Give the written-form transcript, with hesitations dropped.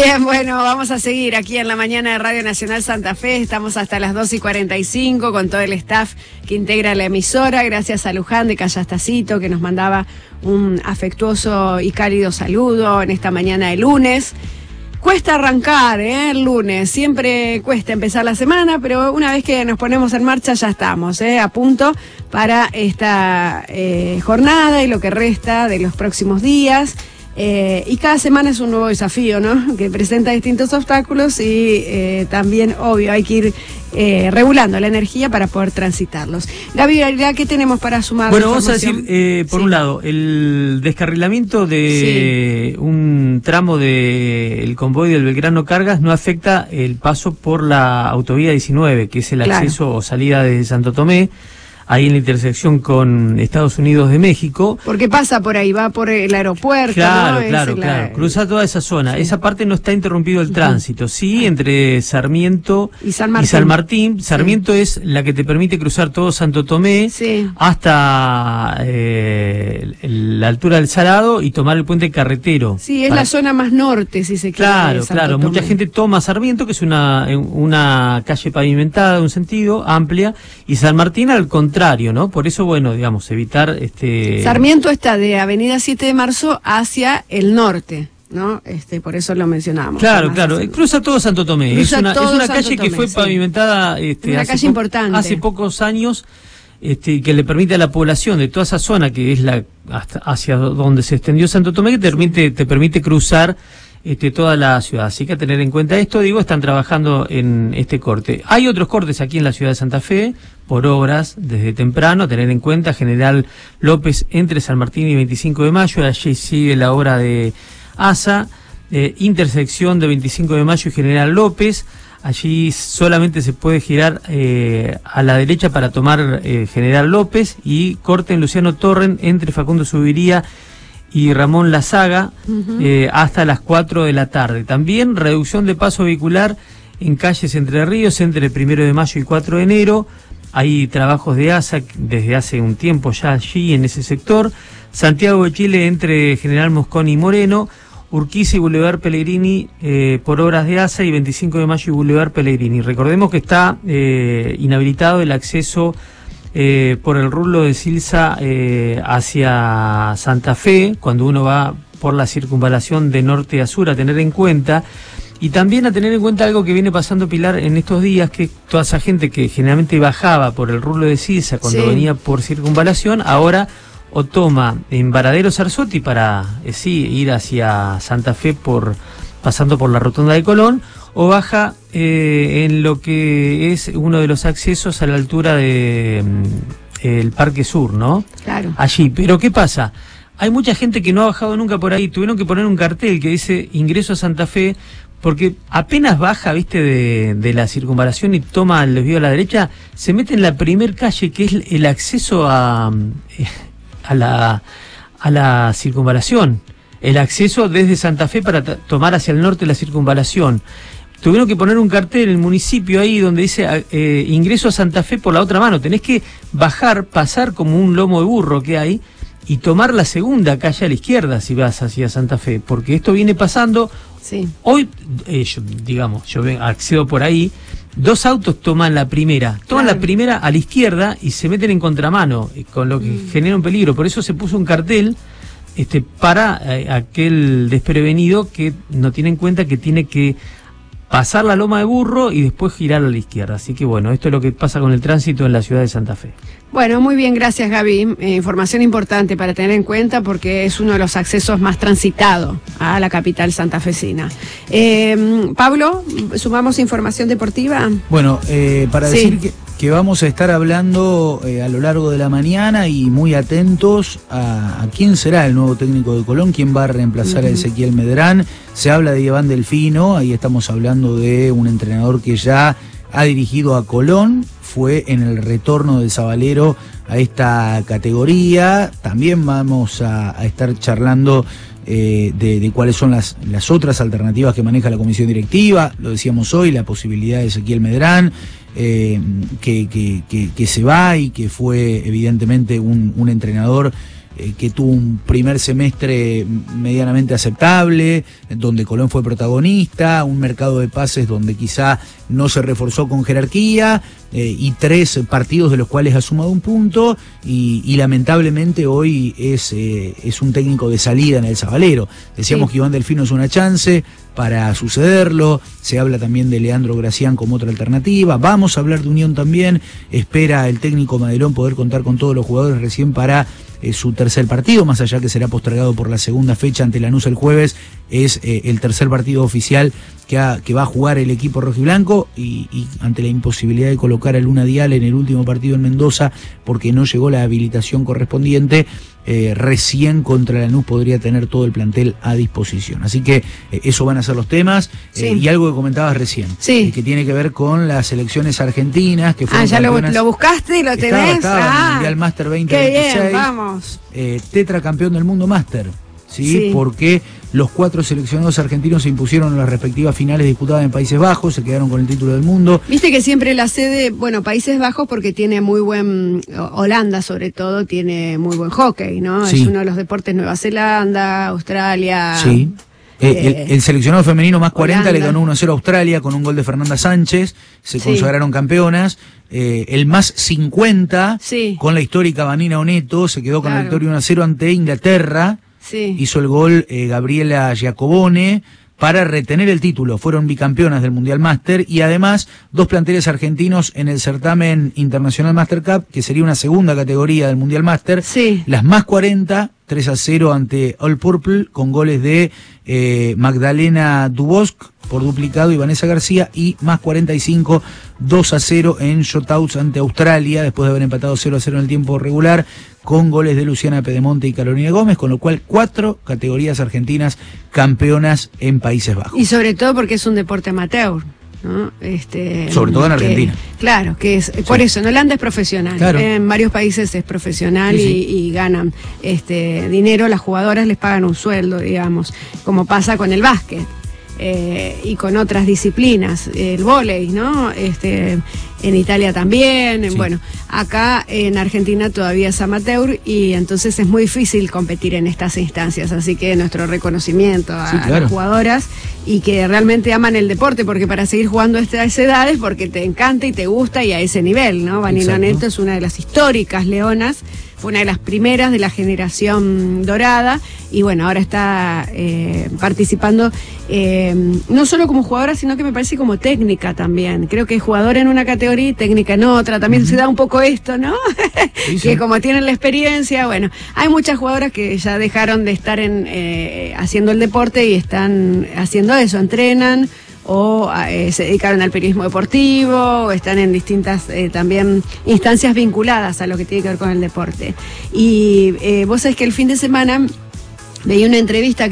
Bien, bueno, vamos a seguir aquí en la mañana de Radio Nacional Santa Fe. Estamos hasta las 2:45 con todo el staff que integra la emisora. Gracias a Luján de Callastacito, que nos mandaba un afectuoso y cálido saludo en esta mañana de lunes. Cuesta arrancar, el lunes. Siempre cuesta empezar la semana, pero una vez que nos ponemos en marcha ya estamos, a punto para esta jornada y lo que resta de los próximos días. Y cada semana es un nuevo desafío, ¿no? Que presenta distintos obstáculos y también, obvio, hay que ir regulando la energía para poder transitarlos. Gaby, ¿qué tenemos para sumar? Bueno, vamos a decir, por un lado, el descarrilamiento de un tramo del convoy del Belgrano Cargas no afecta el paso por la autovía 19, que es el acceso o salida de Santo Tomé, ahí en la intersección con Estados Unidos de México. Porque pasa por ahí, va por el aeropuerto, claro, ¿no? Claro, cruza toda esa zona. Esa parte no está interrumpido el tránsito, sí, entre Sarmiento y San Martín. Sarmiento es la que te permite cruzar todo Santo Tomé hasta la altura del Salado y tomar el puente carretero. Sí, es la zona más norte, si se quiere. Claro, mucha gente toma Sarmiento, que es una calle pavimentada de un sentido, amplia, y San Martín al contrario, ¿no? Por eso, bueno, digamos, evitar Sarmiento está de Avenida 7 de Marzo hacia el norte, ¿no? Por eso lo mencionábamos. Claro, cruza todo Santo Tomé. Es una calle que fue pavimentada una calle importante. Hace pocos años, que le permite a la población de toda esa zona, que es hacia donde se extendió Santo Tomé, que te permite cruzar toda la ciudad. Así que a tener en cuenta esto, están trabajando en este corte. Hay otros cortes aquí en la ciudad de Santa Fe, por obras desde temprano, a tener en cuenta General López entre San Martín y 25 de Mayo, allí sigue la obra de ASA, intersección de 25 de Mayo y General López, allí solamente se puede girar a la derecha para tomar General López, y corte en Luciano Torren entre Facundo Subiría y Ramón Lazaga hasta las 4 de la tarde. También reducción de paso vehicular en calles Entre Ríos entre 1 de Mayo y 4 de enero. Hay trabajos de ASA desde hace un tiempo ya allí en ese sector. Santiago de Chile entre General Mosconi y Moreno. Urquiza y Boulevard Pellegrini por obras de ASA, y 25 de Mayo y Boulevard Pellegrini. Recordemos que está inhabilitado el acceso por el rulo de Silsa hacia Santa Fe, cuando uno va por la circunvalación de norte a sur, a tener en cuenta. Y también a tener en cuenta algo que viene pasando, Pilar, en estos días, que toda esa gente que generalmente bajaba por el rulo de Silsa cuando venía por circunvalación, ahora o toma en Varadero Sarzotti para ir hacia Santa Fe pasando por la rotonda de Colón, o baja en lo que es uno de los accesos a la altura de el Parque Sur, ¿no? Claro. Allí. Pero ¿qué pasa? Hay mucha gente que no ha bajado nunca por ahí. Tuvieron que poner un cartel que dice ingreso a Santa Fe, porque apenas baja, de la circunvalación y toma el desvío a la derecha, se mete en la primer calle, que es el acceso a la circunvalación. El acceso desde Santa Fe para tomar hacia el norte la circunvalación. Tuvieron que poner un cartel en el municipio ahí donde dice ingreso a Santa Fe por la otra mano. Tenés que bajar, pasar como un lomo de burro que hay, y tomar la segunda calle a la izquierda si vas hacia Santa Fe, porque esto viene pasando. Hoy, yo accedo por ahí, 2 autos toman la primera, la primera a la izquierda y se meten en contramano, con lo que genera un peligro. Por eso se puso un cartel para aquel desprevenido que no tiene en cuenta que tiene que pasar la loma de burro y después girar a la izquierda. Así que bueno, esto es lo que pasa con el tránsito en la ciudad de Santa Fe. Bueno, muy bien, gracias Gaby. Información importante para tener en cuenta, porque es uno de los accesos más transitados a la capital santafesina. Pablo, ¿sumamos información deportiva? Bueno, para decir que vamos a estar hablando a lo largo de la mañana y muy atentos a quién será el nuevo técnico de Colón, quién va a reemplazar a Ezequiel Medrán. Se habla de Iván Delfino, ahí estamos hablando de un entrenador que ya ha dirigido a Colón, fue en el retorno del Sabalero a esta categoría. También vamos a estar charlando de cuáles son las otras alternativas que maneja la comisión directiva. Lo decíamos hoy, la posibilidad de Ezequiel Medrán, que se va y que fue evidentemente un entrenador que tuvo un primer semestre medianamente aceptable, donde Colón fue protagonista, un mercado de pases donde quizá no se reforzó con jerarquía, y 3 partidos de los cuales ha sumado un punto, y lamentablemente hoy es un técnico de salida en el Sabalero. Decíamos que Iván Delfino es una chance para sucederlo, se habla también de Leandro Gracián como otra alternativa, vamos a hablar de Unión también, espera el técnico Madelón poder contar con todos los jugadores recién para su tercer partido, más allá que será postergado por la segunda fecha ante Lanús el jueves, es el tercer partido oficial que va a jugar el equipo rojiblanco, y ante la imposibilidad de colocar a Luna Dial en el último partido en Mendoza porque no llegó la habilitación correspondiente, recién contra Lanús podría tener todo el plantel a disposición. Así que eso van a ser los temas. Y algo que comentabas recién, que tiene que ver con las selecciones argentinas que fueron ya lo buscaste y lo tenés. Estaba en el Mundial Master 2026. Qué bien, vamos. Tetracampeón del mundo Master. ¿Sí? Porque los 4 seleccionados argentinos se impusieron en las respectivas finales disputadas en Países Bajos, se quedaron con el título del mundo. Viste que siempre la sede, bueno, Países Bajos porque tiene muy buen, Holanda sobre todo, tiene muy buen hockey, ¿no? Sí. Es uno de los deportes, Nueva Zelanda, Australia. Sí. El seleccionado femenino más 40 Holanda le ganó 1-0 a Australia con un gol de Fernanda Sánchez, se consagraron campeonas. El más 50, con la histórica Vanina Oneto, se quedó con la victoria 1-0 ante Inglaterra. Hizo el gol Gabriela Giacobone para retener el título. Fueron bicampeonas del Mundial Master, y además 2 planteles argentinos en el certamen internacional Master Cup, que sería una segunda categoría del Mundial Master. Las más 40, 3-0 ante All Purple, con goles de Magdalena Dubosk por duplicado y Vanessa García, y más 45, 2-0 en shotouts ante Australia, después de haber empatado 0-0 en el tiempo regular, con goles de Luciana Pedemonte y Carolina Gómez, con lo cual 4 categorías argentinas campeonas en Países Bajos. Y sobre todo porque es un deporte amateur, ¿no? Sobre todo en Argentina. Claro, que es por eso, en Holanda es profesional, en varios países es profesional, y ganan dinero, las jugadoras les pagan un sueldo, digamos, como pasa con el básquet. Y con otras disciplinas, el vóley, ¿no? En Italia también, bueno, acá en Argentina todavía es amateur, y entonces es muy difícil competir en estas instancias, así que nuestro reconocimiento a las jugadoras, y que realmente aman el deporte, porque para seguir jugando a estas edades, porque te encanta y te gusta, y a ese nivel, ¿no? Vanina Oneto es una de las históricas leonas, fue una de las primeras de la generación dorada, y bueno, ahora está participando no solo como jugadora, sino que me parece como técnica también. Creo que es jugadora en una categoría y técnica en otra, también se da un poco esto, ¿no? Que como tienen la experiencia, bueno, hay muchas jugadoras que ya dejaron de estar haciendo el deporte y están haciendo eso, entrenan, o se dedicaron al periodismo deportivo, o están en distintas también instancias vinculadas a lo que tiene que ver con el deporte. Y vos sabés que el fin de semana veía una entrevista que